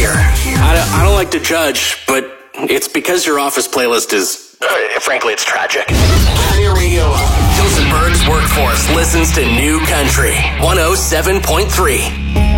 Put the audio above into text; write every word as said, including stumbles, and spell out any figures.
here. I don't, I don't like to judge, but it's because your office playlist is, uh, frankly, it's tragic. Turn your radio up. Hills and Berg's workforce listens to New Country one oh seven point three.